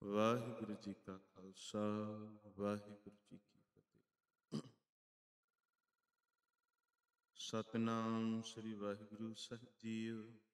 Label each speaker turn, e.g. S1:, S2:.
S1: ਵਾਹਿਗੁਰੂ ਜੀ ਕਾ ਖਾਲਸਾ, ਵਾਹਿਗੁਰੂ ਜੀ ਕੀ ਫਤਿਹ। ਸਤਿਨਾਮ ਸ੍ਰੀ ਵਾਹਿਗੁਰੂ ਸਾਹਿਬ ਜੀਓ।